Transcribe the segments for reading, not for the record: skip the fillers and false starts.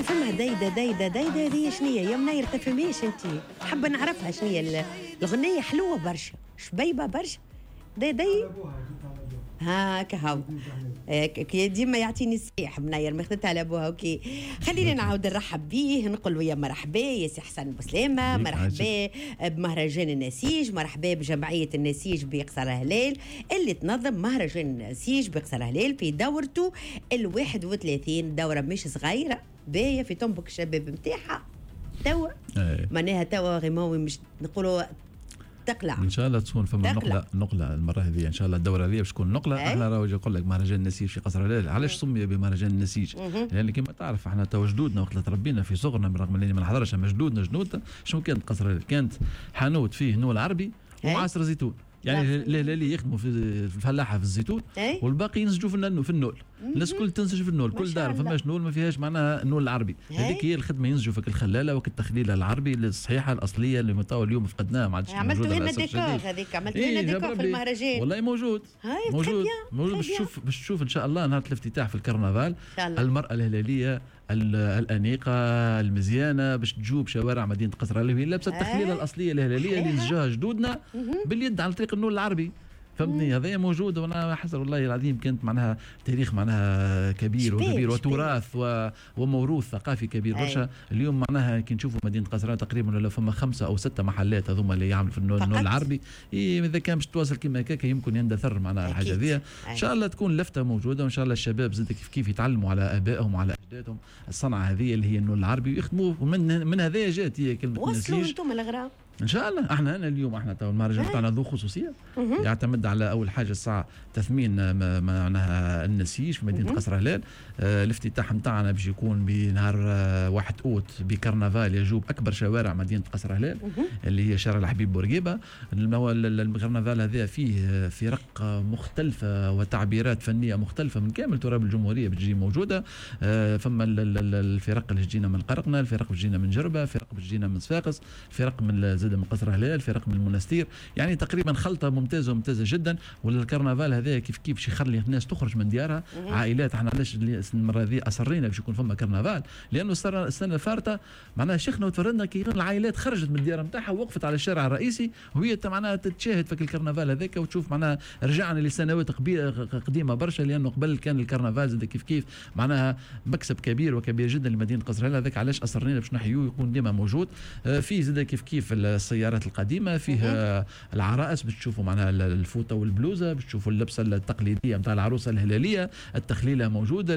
فما دايدة هذه شنية يا منير تفهميش انت حابة نعرفها شنية الغنية حلوة برشا شبيبة برشا داي هاك هاو كي ديما يعطيني الصيح منير ما خدتها على ابوها اوكي خلينا نعاود نرحب بيه نقول يا مرحبا يا سي حسن بوسلامه مرحبا بمهرجان النسيج مرحبا بجمعيه النسيج بقصر هلال اللي تنظم مهرجان النسيج بقصر هلال في دورته ال31 دوره مش صغيره باهيه في تنبك الشباب نتاعها توا معناها توا غيماوي مش نقولوا تقلع ان شاء الله تكون فما نقله المره هذه ان شاء الله الدوره هذه باش تكون نقله. احنا راهو نقول لك مهرجان النسيج في قصر هلال علاش سمي بمهرجان النسيج؟ لان كما تعرف احنا تو جدودنا وقت اللي تربينا في صغرنا برغم اني ما نحضرش اما جدودنا شنو كانت قصر هلال؟ كانت حانوت فيه نول عربي ومعصر زيتون يعني الهلالي يخدموا في الفلاحه في الزيتون والباقي ينسجوا في النول الناس الكل تنسج في النول كل دار فماش نول ما فيهاش معناها النول العربي هذيك هي الخدمه ينسجوا فيك الخلاله وك التخليله العربي الصحيحه الاصليه اللي متوا اليوم فقدناها ما عادش عملتوا لنا ديكور هذيك عملتوا لنا ديكور في المهرجان والله موجود باش تشوف ان شاء الله نهار الافتتاح في الكرنفال المراه الهلاليه الانيقه المزيانه باش تجوب شوارع مدينه قصر هلال وهي لابسه التخليله الاصليه الهلاليه اللي نسجوها جدودنا باليد على طريق النول العربي فهمتني هذا موجود وانا حسن والله العظيم كانت معناها تاريخ معناها كبير وكبير وتراث وموروث ثقافي كبير برشا. اليوم معناها كي نشوفوا مدينه قصر تقريبا ولا فما 5 أو 6 محلات هذوما اللي يعملوا في النول العربي اذا كان باش تواصل كيما هكاك يمكن يندثر معناها الحاجه هذه ان شاء الله تكون لفته موجوده وان شاء الله الشباب زاد كيف يتعلموا على ابائهم وعلى اجدادهم الصنعه هذه اللي هي النول العربي ويخدموا من هذا جات هي كلمه النسيج. وصلوا انتم الاغراض ان شاء الله. احنا اليوم احنا تو المهرجان تاعنا ذو خصوصيه يعتمد على اول حاجه الساعه تثمين معناها النسيج في مدينه قصر هلال. الافتتاح نتاعنا باش يكون بنهار 1 أوت بكرنفال يجوب اكبر شوارع مدينه قصر هلال اللي هي شارع الحبيب بورقيبه. الكرنفال هذا فيه فرق مختلفه وتعبيرات فنيه مختلفه من كامل تراب الجمهوريه بتجي موجوده. فما الفرق اللي تجينا من قرقنه الفرق اللي تجينا من جربه الفرق اللي تجينا من صفاقس الفرق من زاد من قصر هلال فرق من المنستير يعني تقريبا خلطه ممتازه جدا. والكرنفال هذا كيف باش يخلي الناس تخرج من ديارها عائلات. احنا علاش المره هذه اصرينا باش يكون فما كرنفال لانه السنه الفارطه معناها شيخنا وتفرجنا كي العائلات خرجت من الديار نتاعها ووقفت على الشارع الرئيسي وهي معناها تتشاهد في الكرنفال هذاك وتشوف معناها رجعنا لسنوات قديمه برشا لانه قبل كان الكرنفال زاد كيف معناها مكسب كبير وكبير جدا لمدينه قصر هلال. هذاك علاش اصرينا باش نحيوه يكون ديما موجود. فيه زاد كيف السيارات القديمه فيها العرائس باش تشوفوا معناها الفوطه والبلوزه باش تشوفوا اللبسه التقليديه نتاع العروسه الهلاليه التخليله موجوده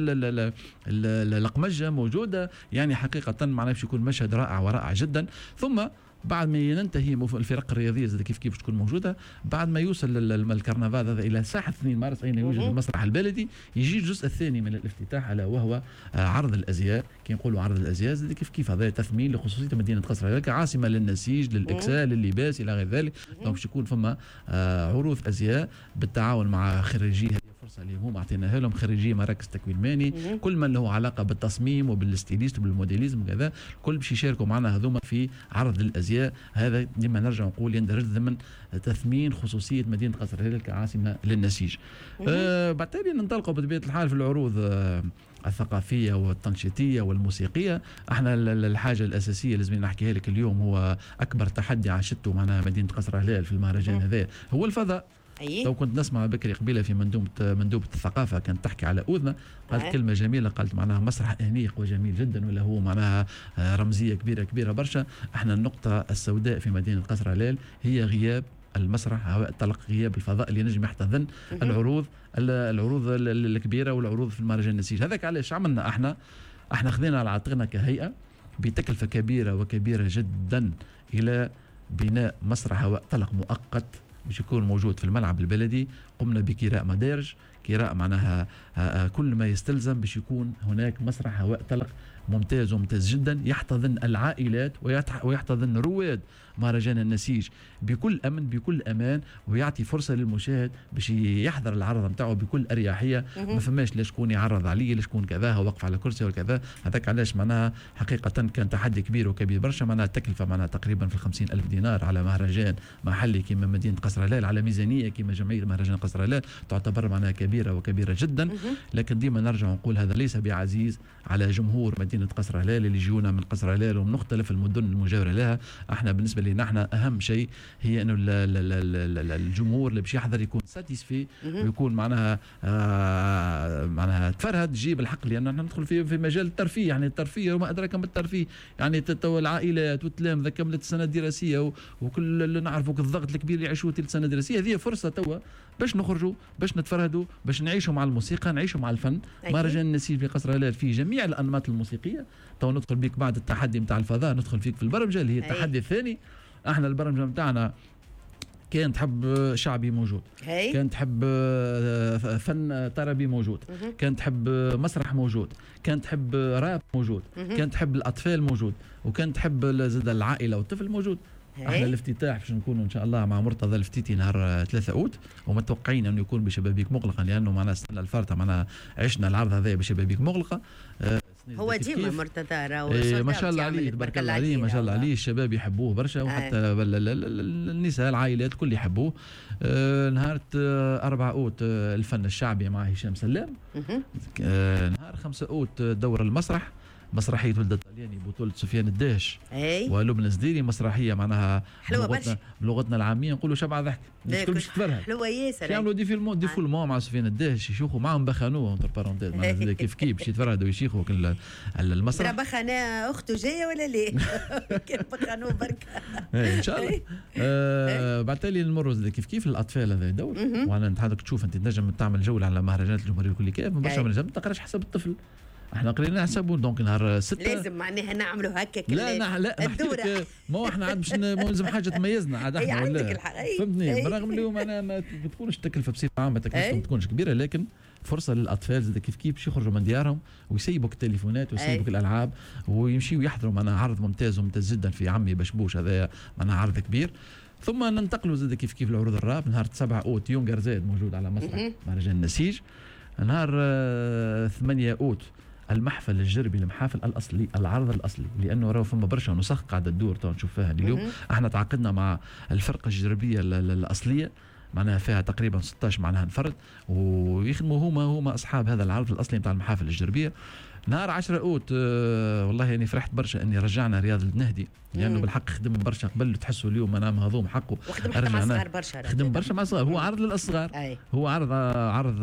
القمجه موجوده يعني حقيقه معناها باش يكون مشهد رائع ورائع جدا. ثم بعد ما ينتهي الفرق الرياضيه زي كيف تكون موجوده بعد ما يوصل الكرنفال هذا الى ساحه 2 مارس اين يوجد المسرح البلدي يجي الجزء الثاني من الافتتاح الا وهو عرض الازياء. كي نقولوا عرض الازياء زي كيف هذا تثمين لخصوصيه مدينه قصر هلال كعاصمه للنسيج للاكسال لللباس الى غير ذلك. دونك باش يكون فما عروض ازياء بالتعاون مع خريجي فرصه اللي هم اعطيناها لهم خريجي مراكز تكوين مهني كل من له علاقه بالتصميم وبالستيليست وبالموديليزم كذا الكل باش يشاركوا معنا هذوما في عرض الازياء. هذا ديما نرجع نقول يندرج ضمن تثمين خصوصيه مدينه قصر هلال كعاصمه للنسيج. بالتالي ننطلقوا بطبيعه الحال في العروض الثقافيه والتنشيطيه والموسيقيه. احنا الحاجه الاساسيه اللي لازم نحكيها لك اليوم هو اكبر تحدي عاشته معنا مدينه قصر هلال في المهرجان هذا هو الفضاء. لو كنت نسمع بكري قبيله في مندوبة الثقافة كانت تحكي على أذنة قالت كلمة جميلة قالت معناها مسرح أنيق وجميل جدا ولا هو معناها رمزية كبيرة برشا. احنا النقطة السوداء في مدينة قصر هلال هي غياب المسرح هواء الطلق غياب الفضاء اللي نجم يحتضن العروض الكبيرة والعروض في المهرجان النسيج. هذاك علاش عملنا احنا خذينا على عاتقنا كهيئة بتكلفة كبيرة جدا إلى بناء مسرح هواء طلق مؤقت باش يكون موجود في الملعب البلدي. قمنا بكراء مدارج كراء معناها كل ما يستلزم باش يكون هناك مسرح هواء طلق ممتاز جدا يحتضن العائلات ويحتضن رواد مهرجان النسيج بكل امن بكل امان ويعطي فرصه للمشاهد باش يحضر العرض نتاعو بكل اريحيه. ما فماش لا شكون يعرض عليه لا شكون كذا واقف على كرسي ولا كذا. هذاك علاش معناها حقيقه كان تحدي كبير برشا. معناها التكلفه معناها تقريبا في 50,000 دينار على مهرجان محلي كما مدينه قصر هلال على ميزانيه كما جمعيه مهرجان قصر هلال تعتبر معناها كبيره كبيرة وكبيرة جدا. لكن ديما نرجع ونقول هذا ليس بعزيز على جمهور مدينة قصر هلال اللي يجونا من قصر هلال ومن مختلف المدن المجاورة لها. احنا بالنسبة لنا احنا أهم شيء هي أنه الجمهور اللي باش يحضر يكون ساتيسفي ويكون معناها تفرهد تجيب الحق، لأن احنا ندخل في مجال الترفيه. يعني الترفيه وما أدراك ما الترفيه، يعني العائلات والتلامذة كملت السنة الدراسية وكل اللي نعرفوا الضغط الكبير اللي يعيشوه تلك السنة الدراسية، هذه فرصة توا باش نخرجوا، باش نتفرهدوا، باش نعيشوا مع الموسيقى، نعيشوا مع الفن. مهرجان النسيج في قصر هلال في جميع الأنماط الموسيقية. تو ندخل بيك بعد التحدي نتاع الفضاء، ندخل فيك في البرمجة اللي هي التحدي الثاني. احنا البرمجة نتاعنا كان تحب شعبي موجود، كان تحب فن طربي موجود، كان تحب مسرح موجود، كان تحب راب موجود، كان تحب الأطفال موجود، وكان تحب زاد العائلة والطفل موجود. احنا الافتتاح باش نكونوا ان شاء الله مع مرتضى الفتيتي نهار 3 أوت، ومتوقعين انه يكون بشبابيك مغلقه، لانه معنا السنه الفارطه معنا عشنا العرض هذا بشبابيك مغلقه. هو ديما مرتضى ما شاء الله عليه، تبارك الله عليه، ما شاء الله عليه. الشباب يحبوه برشا، وحتى النساء العائلات الكل يحبوه. نهار 4 أوت الفن الشعبي مع هشام سلام. نهار 5 أوت دور المسرح، مسرحية ولد الطلياني بطولة سفيان الدهش ولبنى الزديري، مسرحية معناها بلغتنا العامية نقولوا شبع ضحك. الكل باش تتفرهد، حلوة ياسر. يعملوا دي فولمون مع سفيان الدهش، يشوفوا معهم بخانوه انتر بارونتيز معناها كيف باش يتفرهدوا ويشيخوا المسرح. ترى بخاناه اخته جايه ولا لا؟ كان بخانوه بركة ان شاء الله. بعد تالي نمروا كيف الاطفال هذا يدور. وانا نتحدث تشوف انت تنجم تعمل جولة على مهرجانات الجمهورية الكل كيف برشا ما تقراش حسب الطفل. احنا قرينا حسابون دونك نهار 6 لازم معناها نعملوا هكا. لا الدورة ما هو احنا عاد باش نلزم حاجه تميزنا عاد احنا ولا فهمتني. برغم اليوم انا ما تكونش التكلفه بصفه عامه ما تكونش كبيره، لكن فرصه للاطفال زاد كيف باش يخرجوا من ديارهم ويسيبوا التليفونات ويسيبوا الالعاب ويمشيوا يحضروا معنا عرض ممتاز جدا في عمي بشبوش. هذا معنا عرض كبير. ثم ننتقلوا زاد كيف العروض الراب. نهار 7 أوت يونغر زاد موجود على مسرح مهرجان النسيج. نهار 8 أوت المحفل الجربي المحافل الأصلي، العرض الأصلي، لأنه راهو فما برشا نسخ قاعدة تدور نشوف فيها اليوم. احنا تعاقدنا مع الفرقة الجربية الأصلية، معناها فيها تقريبا 16 معناها نفرد، ويخدموا هما أصحاب هذا العرض الأصلي نتاع المحافل الجربية. نهار 10 أوت والله يعني فرحت برشا اني رجعنا رياض النهدي، لانه بالحق خدم برشا قبل، تحسوا اليوم انا مهضوم حقه. خدم برشا مع صغار. هو عرض للصغار، هو عرض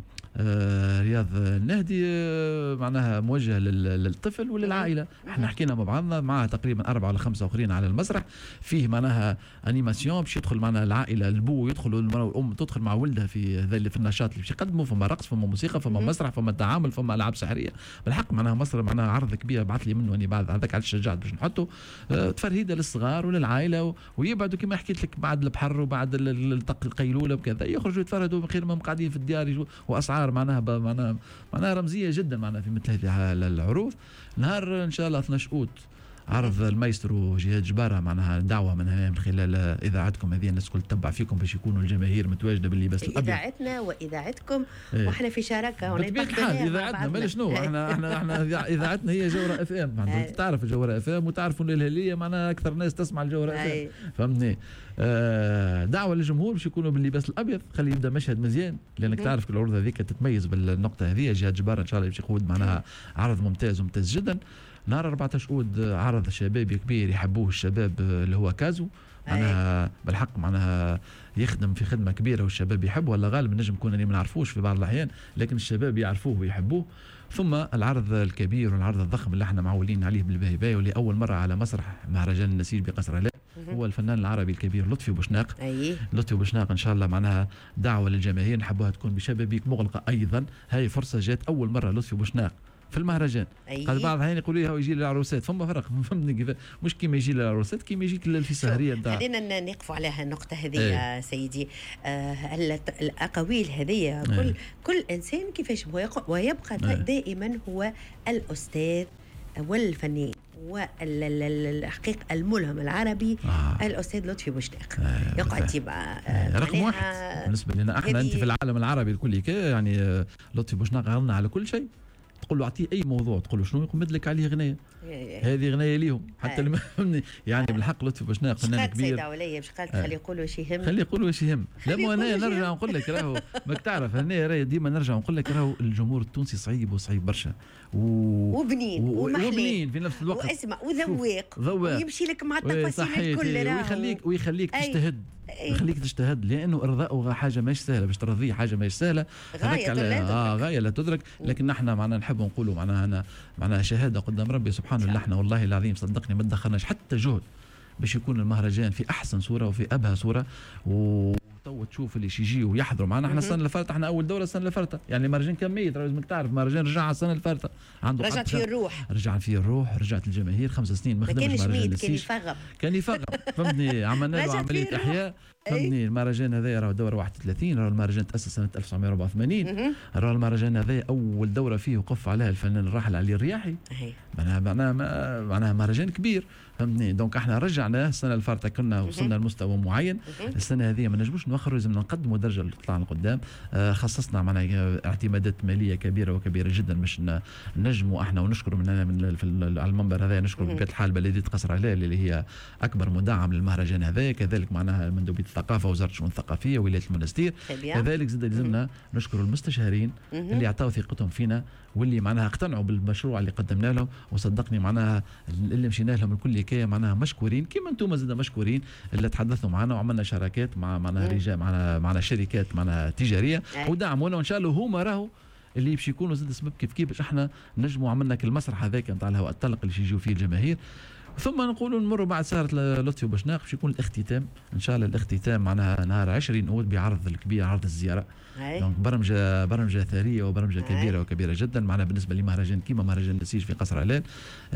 رياض النهدي معناها موجه للطفل وللعائله. احنا حكينا مع بعضنا مع تقريبا 4 ولا 5 اخرين على المسرح، فيه معناها انيماسيون باش يدخل معنا العائله، البو يدخل والمراه والام تدخل مع ولدها في النشاط اللي باش يقدموا. فما رقص، فما موسيقى، فما مسرح، فما تعامل، فما العاب سحريه. بالحق معناها مصر معناها عرض كبير. بعث لي منه اني بعد هذاك على الشجاعه باش نحطه تفرهيده للصغار وللعائله، ويبعدوا كما حكيت لك بعد البحر وبعد القيلوله وكذا، يخرجوا يتفرهدوا من غير ما قاعدين في الديار. واسعار معناها رمزيه جدا معناها في مثل هذه العروض. نهار ان شاء الله 12 أوت عرض المايسترو جهاد جبارة، معناها دعوة من هنا من خلال إذاعتكم هذه، الناس الكل تتبع فيكم باش يكونوا الجماهير متواجدة باللباس الأبيض. إذاعتنا وإذاعتكم واحنا في شراكة. بطبيعة الحال إذاعتنا مال شنو، احنا اذاعتنا هي جوهرة اف ام. معناتها تعرف الجوهرة اف ام، وتعرفوا الهلالية معناها أكثر ناس تسمع الجوهرة اف ام، فهمتني. دعوة للجمهور باش يكونوا باللباس الأبيض. خلي يبدا مشهد مزيان، لأنك تعرف كل العروض هذيك تتميز بالنقطة هذه. جهاد جبارة إن شاء الله باش يقود معناها عرض ممتاز جدا. نهار 14 أود عرض شبابي كبير يحبوه الشباب اللي هو كازو، معناها بالحق معناها يخدم في خدمة كبيرة والشباب يحبوه. ولا غالب نجم نكون أنا ما نعرفوش في بعض الأحيان، لكن الشباب يعرفوه ويحبوه. ثم العرض الكبير والعرض الضخم اللي احنا معولين عليه بالباهي، واللي أول مرة على مسرح مهرجان النسيج بقصر هلال، هو الفنان العربي الكبير لطفي بوشناق. لطفي بوشناق إن شاء الله معناها دعوة للجماهير، نحبوها تكون بشبابيك مغلقة أيضا. هاي فرصة جات أول مرة لطفي بوشناق في المهرجان. قال بعض الأحيان يقولوا لي هو يجي للعروسات، فما فرق فهمتني كيف، مش كيما يجي للعروسات كيما يجيك في سهريه نتاع. خلينا نقفوا على النقطه هذه يا سيدي. الاقاويل هذه كل انسان كيفاش ويبقى دائما هو الاستاذ والفنان والحقيقة الملهم العربي الأستاذ لطفي بوشناق. يقعد يبقى رقم واحد بالنسبة لنا احنا. انت في العالم العربي الكل يعني لطفي بوشناق غنى على كل شيء. تقول له اعطيه اي موضوع تقول له شنو يقوم يدلك عليه غنايه. هذه غنايه ليهم حتى يعني بالحق لطفي بوشناق فنان كبير. سيدة عليا باش قالت خلي يقولوا واش يهم، خلي يقولوا واش يهم. لما انا نرجع نقول لك راهو ماك تعرف هنا راهي ديما نرجع نقول لك راهو الجمهور التونسي صعيب وصعيب برشا وبنين وبنين في نفس الوقت واسمع وذواق ويمشي لك مع التفاصيل الكل ويخليك تجتهد. يخليك تجتهد لانه ارضاؤه حاجه ماهيش سهله، باش ترضيه حاجه ماهيش سهله، غايه لا تدرك. لكن نحن معنا نحب نقولوا معناها شهاده قدام ربي سبحانه الله. احنا والله العظيم صدقني ما دخلناش حتى جهد باش يكون المهرجان في احسن صوره وفي ابهى صوره. تو تشوف اللي يجيوا ويحضروا معنا. احنا السنه اللي فاتت احنا اول دوره السنه اللي فاتت يعني المهرجان كان ميت، لازمك تعرف مهرجان رجع السنه اللي فاتت عنده رجعت فيه الروح، رجعت الجماهير. 5 سنين ما خدمش مهرجان كان يفغم فهمني. عملنا له عمليه احياء فهمني. المهرجان هذا راه دوره 31، راه المهرجان تاسس سنه 1984. راه المهرجان هذا اول دوره فيه وقف عليها الفنان الراحل علي الرياحي. معناها مهرجان كبير فهمتني. دونك احنا رجعناه السنه الفارطه كنا وصلنا لمستوى معين. السنه هذه ما نجموش نوخروا، لازم نقدموا درجه اللي طلعنا لقدام. خصصنا معناها اعتمادات ماليه كبيره وكبيره جدا باش نجموا احنا ونشكر من على المنبر هذا نشكر بطبيعه الحال بلديه قصر هلال اللي هي اكبر مدعم للمهرجان هذا، كذلك معناها مندوبيه الثقافه وزاره الشؤون الثقافيه ولايه المنستير، كذلك زاد لازمنا نشكر المستشارين اللي اعطوا ثقتهم فينا واللي معناها اقتنعوا بالمشروع اللي قدمنا لهم. وصدقني معناها اللي مشينا لهم الكل كي معناها مشكورين كيما انتم زاد مشكورين اللي تحدثوا معنا وعملنا شراكات مع معناها رجال معنا شركات معناها تجاريه ودعمونا، وان شاء الله هما راهو اللي باش يكونوا زاد سبب كيف باش احنا نجموا عملنا المسرح هذاك نتاع الهواء الطلق اللي يجيو فيه الجماهير. ثم نقولوا نمروا بعد سهرة لطفي بوشناق باش يكون الاختتام ان شاء الله. الاختتام معناها نهار 20 أود بعرض الكبير، عرض الزياره. دونك برمجه ثريه وبرمجه كبيره وكبيره جدا معنا بالنسبه لمهرجان كيما مهرجان النسيج في قصر هلال.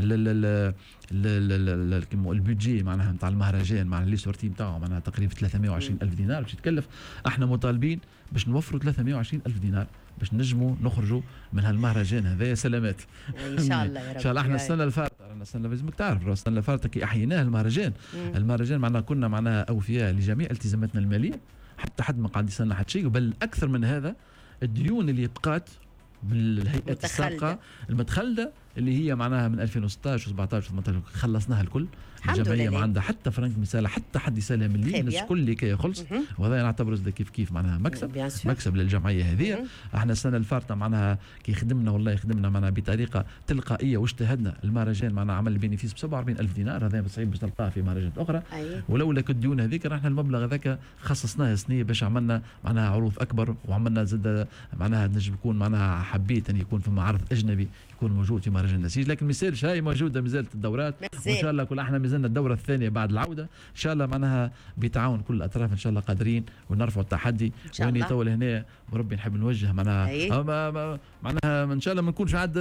البودجي معناها نتاع المهرجان مع اللي سورتي نتاعو معناها تقريبا 320 ألف دينار باش يتكلف. احنا مطالبين باش نوفروا 320 ألف دينار باش نجموا نخرجوا من هالمهرجان هذا سلامات ان شاء الله يا رب. ان شاء الله احنا السنه اللي فاتت لازمك تعرف السنه اللي فاتت كي احييناه المهرجان معناها كنا معناها اوفياء لجميع التزاماتنا الماليه، حتى حد ما قاعد يصنع حتى شيء، بل اكثر من هذا الديون اللي بقات بالهيئات السابقه المتخلده اللي هي معناها من 2016 و17 و18 خلصناها الكل. الجمعيه ما عندها حتى فرنك مثال حتى حد يسالها من الناس الكل اللي كي يخلص، وهذا نعتبره زاد كيف معناها مكسب للجمعيه هذه. احنا السنه الفارطه معناها كي خدمنا معناها بطريقه تلقائيه واجتهدنا. المهرجان معناها عمل بينيفيس ب 47 ألف دينار، هذا صعيب باش تلقاه في مهرجانات اخرى. ولولا الديون هذيك احنا المبلغ هذاك خصصناه سنيه باش عملنا معناها عروض اكبر، وعملنا زاد معناها نجم يكون معناها حبيت ان يكون في معرض اجنبي يكون موجود في مهرجان النسيج، لكن مثالش هاي موجوده مازالت الدورات، وان شاء الله كل احنا مازلنا الدوره الثانيه بعد العوده ان شاء الله معناها بتعاون كل الاطراف ان شاء الله قادرين ونرفعوا التحدي. واني تو هنا وربي نحب نوجه معناها معناها ان شاء الله ما نكونش عاد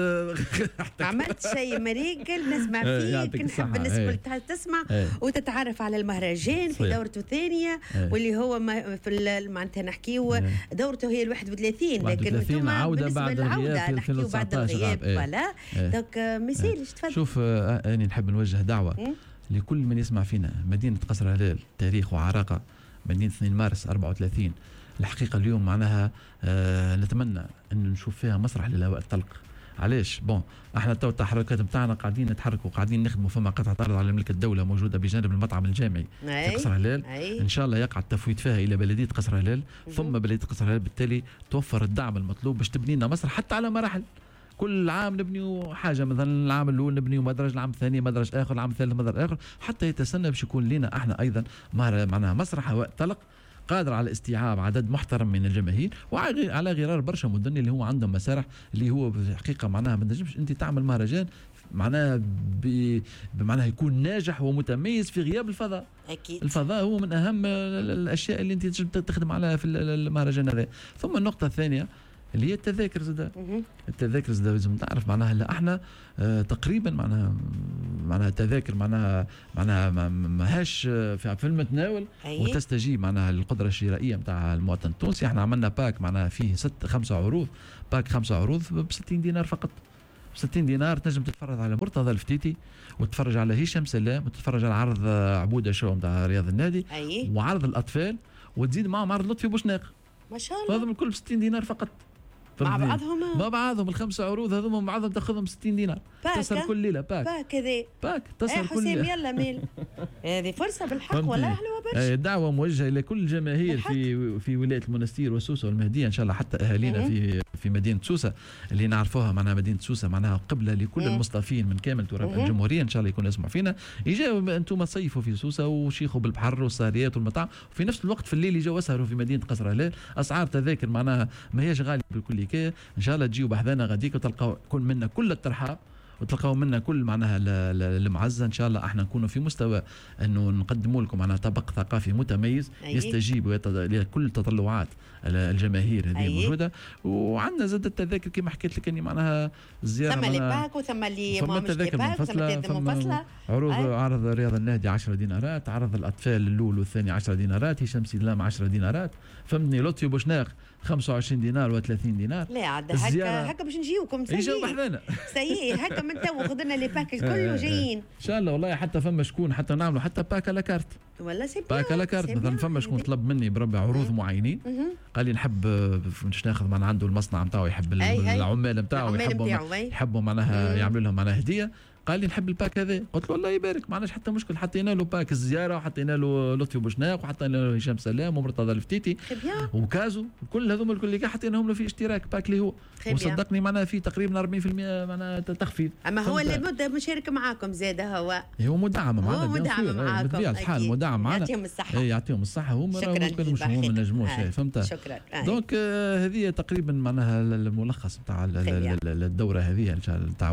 عملت شيء مريقل نسمع فيك. نحب الناس الكل تسمع وتتعرف على المهرجان في دورته الثانيه واللي هو في معناتها نحكيو دورته هي ال 31، لكن انتم عوده بعد الغياب نحكيو بعد الغياب فوالا. دونك مثال تفضل. شوف اني نحب نوجه دعوه لكل من يسمع فينا. مدينه قصر هلال تاريخ وعراقه، مدينه 2 مارس 34. الحقيقه اليوم معناها نتمنى ان نشوف فيها مسرح للهواء الطلق. علاش؟ احنا تو التحركات نتاعنا قاعدين نتحركوا وقاعدين نخدموا. فما قطعه ارض على ملك الدوله موجوده بجانب المطعم الجامعي في قصر هلال. ان شاء الله يقع التفويض فيها الى بلديه قصر هلال، ثم بلديه قصر هلال بالتالي توفر الدعم المطلوب باش تبني لنا مسرح حتى على مراحل. كل عام نبنيو حاجه، مثلا العام الاول نبنيو مدرج، العام الثاني مدرج اخر، العام الثالث مدرج اخر، حتى يتسنى باش يكون لنا احنا ايضا معناها مسرح هواء طلق قادر على استيعاب عدد محترم من الجماهير، وعلى غرار برشا مدن اللي هو عندهم مسارح اللي هو بالحقيقه معناها ما تنجمش انت تعمل مهرجان معناها بمعناها يكون ناجح ومتميز في غياب الفضاء. اكيد الفضاء هو من اهم الاشياء اللي انت تنجم تخدم عليها في المهرجان هذا. ثم النقطه الثانيه اللي هي التذاكر زاد. التذاكر زاد لازم تعرف معناها هلا احنا تقريبا معناها التذاكر معناها ماهاش في المتناول وتستجيب معناها للقدره الشرائيه نتاع المواطن التونسي. احنا عملنا باك معناها فيه 5 عروض، باك 5 عروض ب 60 دينار فقط. 60 دينار تنجم تتفرج على مرتضى الفتيتي وتتفرج على هشام سلام وتتفرج على عرض عبوده شو نتاع رياض النادي وعرض الاطفال، وتزيد معهم عرض لطفي بوشناق ما شاء الله. هذا من كل ب 60 دينار فقط. مع بعضهم مع بعضهم ال5 عروض هذوما مع بعضهم تاخذهم 60 دينار تسهر كل ليله باك كذا باك تسهر كل ليله. ليله. يلا ميل هذه فرصه بالحق والله حلوه برشا. دعوه موجهه الى كل الجماهير في ولايه المنستير وسوسه والمهديه ان شاء الله، حتى اهالينا في مدينه سوسه اللي نعرفوها معناها مدينه سوسه معناها قبله لكل المصطفين من كامل تراب الجمهوريه، ان شاء الله يكونوا يسمعوا فينا يجاوا انتم تصيفوا في سوسه وشيخوا بالبحر والسهريات والمطاعم، وفي نفس الوقت في الليل يجاوا يسهروا في مدينه قصر هلال. اسعار تذاكر معناها ما هيش غاليه بالكل كي، ان شاء الله تجيوا بحذانا غاديك وتلقاو كل منا كل الترحاب وتلقاو منا كل معناها المعزه. ان شاء الله احنا نكونوا في مستوى انه نقدموا لكم معناها طبق ثقافي متميز يستجيب لكل تطلعات الجماهير هذه موجوده. وعندنا زاد التذاكر كما حكيت لك اني معناها الزياره ثم اللي باك وثم اللي ما مش باك وثم منفصله. عرض رياض النادي 10 دينارات، عرض الاطفال الاول والثاني 10 دينارات، هشام سلام 10 دينارات، فهمتني لطفي بوشناق 25 دينار و30 دينار. لا عاد هكا باش نجيوكم يجوا بحذانا سيء هكا من تو خذنا لي باكج كله جايين ان شاء الله. والله حتى فما شكون حتى نعملوا حتى باك على كارت ولا سي باك على كارت. مثلا فما شكون طلب مني بربع عروض معينين قال لي نحب باش ناخذ معنا عنده المصنع نتاعو يحب العمال نتاعو يحبوا معناها يعملوا لهم معناها هديه، قال لي نحب الباك هذا. قلت له الله يبارك ما عندناش حتى مشكل، حطينا له باك الزياره وحطينا له لطفي بوشناق وحطينا له هشام سلام ومرتضى الفتيتي وكازو كل هذوما الكل اللي حطيناهم له في اشتراك باك اللي هو وصدقني معناها في تقريبا 40% معناها تخفيض. اما هو اللي بدا مشارك معاكم زاد هو مدعم معنا هو مدعم معاكم بطبيعه الحال مدعم معنا يعطيهم الصحه يعطيهم الصحه هما راهم مش هم ما نجموش فهمت. شكرا. دونك هذه تقريبا معناها الملخص نتاع الدوره هذه ان شاء الله نتاع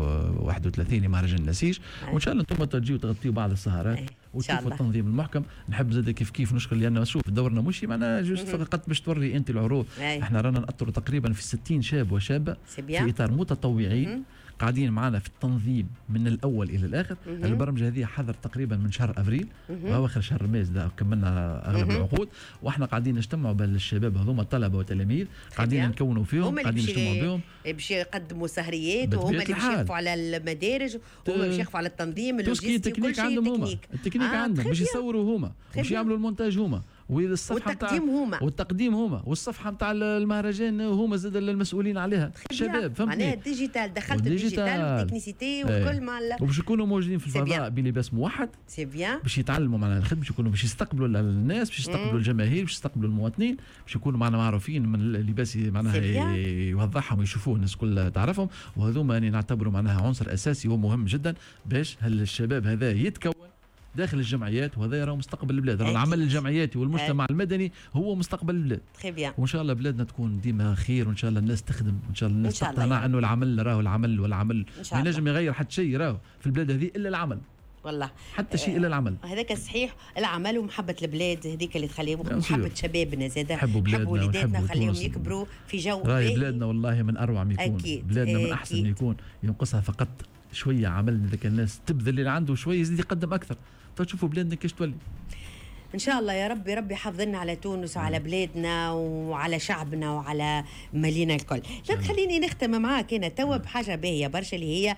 31 لمهرجان النسيج. وان شاء الله انتم تجيوا تغطيوا بعض السهرات وتشوفوا التنظيم المحكم. نحب زاد كيف نشكر لان شوف دورنا مش معناها جوست فقط باش توري انت العروض. احنا رانا نأطروا تقريبا في 60 شاب وشابه في اطار متطوعين قاعدين معنا في التنظيم من الاول الى الاخر. البرمجه هذه حضر تقريبا من شهر ابريل واواخر شهر مارس ده كملنا اغلب العقود، واحنا قاعدين نجتمعوا بالشباب هذوما طلبه وتلاميذ قاعدين نكونوا فيهم قاعدين نجتمعوا بهم باش يقدموا سهريات وهم اللي باش يخفوا على المدارج وهم باش يخفوا على التنظيم اللوجستي وكل شيء. التكنيك عندهم باش يصوروا هما باش يعملوا المونتاج هما والتقديم هما والصفحه نتاع المهرجان هما زاد المسؤولين عليها شباب فهمتني. معناها الديجيتال دخلت الديجيتال والتكنيسيتي وكل مع وباش يكونوا موجودين في الفضاء بلباس موحد سي بيان باش يتعلموا معنا الخدمه، باش يكونوا باش يستقبلوا الناس باش يستقبلوا الجماهير باش يستقبلوا المواطنين باش يكونوا معنا معروفين من اللباس معناها يوضحهم ويشوفوه الناس كلها تعرفهم. وهذوما نعتبروا معناها عنصر اساسي ومهم جدا باش الشباب هذا يتكون داخل الجمعيات، وهذا يرى مستقبل البلاد. العمل الجمعياتي والمجتمع المدني هو مستقبل البلاد. وان شاء الله بلادنا تكون ديما خير، وان شاء الله الناس تخدم، وان شاء الله الناس تقتنع انه العمل راهو العمل والعمل ما ينجم يغير حتى شيء راهو في البلاد هذه الا العمل. والله حتى شيء الا العمل هذاك صحيح. العمل ومحبه البلاد هذيك اللي تخليهم محبه شبابنا زاد نحبوا وليداتنا نخليهم يكبروا في جو راهي بلادنا والله من اروع ما يكون. بلادنا من احسن ما يكون. ينقصها فقط شويه عمل، ذاك الناس تبذل اللي عنده شويه يزيد يقدم اكثر تشوفوا بلادنا كيش تولي. ان شاء الله يا رب ربي يحفظنا على تونس وعلى بلادنا وعلى شعبنا وعلى مالينا الكل. لك خليني نختم معاك هنا توا بحاجه باهيه برشا اللي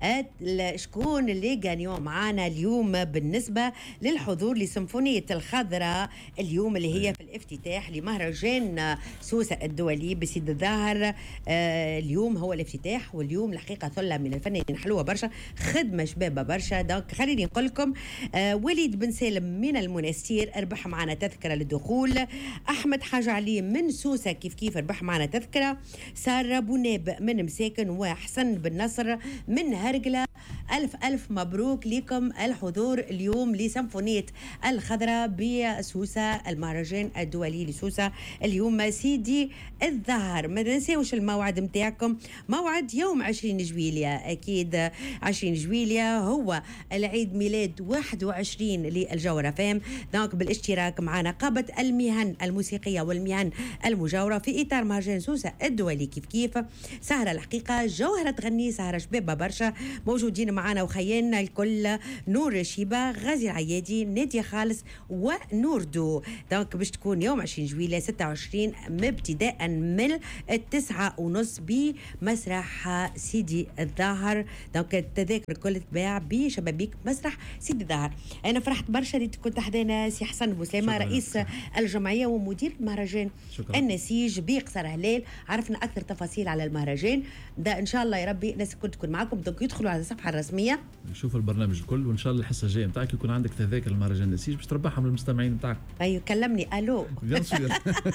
هي شكون اللي غانيون معانا اليوم بالنسبه للحضور لسيمفونيه الخضراء اليوم اللي هي في الافتتاح لمهرجان سوسه الدولي بسيد الظاهر. اليوم هو الافتتاح، واليوم الحقيقه ثله من الفنانين حلوه برشا، خدمه شبابه برشا. دونك خليني نقول لكم وليد بن سالم من المنستير اربح معنا تذكره للدخول، احمد حاج علي من سوسه كيف اربح معنا تذكره، ساره بوناب من مساكن، وحسن بن نصر من هرقله. ألف مبروك لكم الحضور اليوم لسيمفونية الخضراء بسوسة، المهرجان الدولي لسوسة اليوم سيدي الظهر. ما ننساوش الموعد متاعكم، موعد يوم 20 جويلية أكيد. 20 جويلية هو العيد ميلاد 21 للجوهرة فام. دونك بالاشتراك مع نقابة المهن الموسيقية والمهن المجاورة في إطار مهرجان سوسة الدولي كيف سهرة الحقيقة جوهرة تغني، سهرة شبابة برشا موجودين كان معنا وخيالنا الكل نور شيبة، غازي العيادي، نادية خالص ونور دو. دونك باش تكون يوم 20 جويلية 26 ابتداء من 9:30 بمسرح سيدي الظاهر. دونك التذاكر الكل تباع بشبابيك مسرح سيدي الظاهر. انا فرحت برشا اللي كنت حدانا سي حسن بوسامة رئيس الجمعية ومدير المهرجان النسيج بقصر هلال. عرفنا اكثر تفاصيل على المهرجان ده ان شاء الله يا ربي الناس الكل تكون معكم. دونك يدخلوا على الصفحه الرسميه شوفوا البرنامج الكل، وان شاء الله الحصه الجايه نتاعك يكون عندك تذاكر المهرجان النسيج باش تربحهم للمستمعين نتاعك. ايوه كلمني الو بيان سور.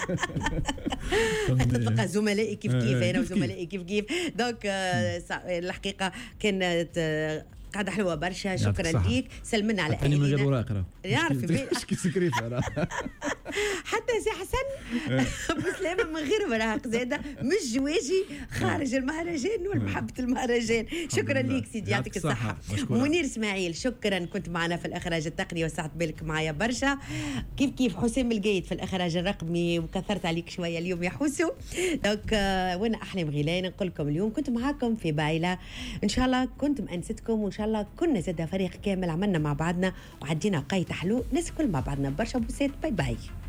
تلقى زملائي كيف كيف انا وزملائي كيف كيف. دونك الحقيقه كانت قاعدة حلوة برشا. شكرا ليك. سلمنا على أهلنا. من غير وراق يعرف سكريف حتى سي حسن بسلامة من غير وراق زادة مش جواجي خارج المهرجان والمحبة المهرجان. شكرا ليك سيدي يعطيك الصحة. منير اسماعيل شكرا كنت معنا في الإخراج التقني وسعت بالك معايا برشا. كيف حسام القايد في الإخراج الرقمي وكثرت عليك شوية اليوم يا حسو. دونك وانا أحلام غيلان نقول لكم اليوم كنت معاكم في بايلة. إن شاء الله كنت مأنستكم وإن شاء الله كنا زادة فريق كامل عملنا مع بعضنا وعدينا وقايت حلو ناس كل مع بعضنا برشا بوسات. باي باي.